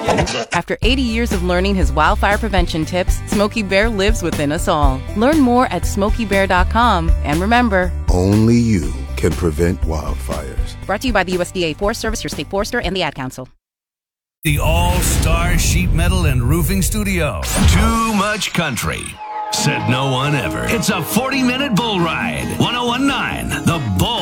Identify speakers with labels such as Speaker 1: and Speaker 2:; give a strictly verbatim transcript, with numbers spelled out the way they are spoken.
Speaker 1: After eighty years of learning his wildfire prevention tips, Smokey Bear lives within us all. Learn more at smokey bear dot com. And remember,
Speaker 2: only you can prevent wildfires.
Speaker 1: Brought to you by the U S D A Forest Service, your state forester, and the Ad Council.
Speaker 3: The All-Star Sheet Metal and Roofing Studio.
Speaker 4: Too much country. Said no one ever. It's a forty-minute bull ride. one oh one point nine The Bull.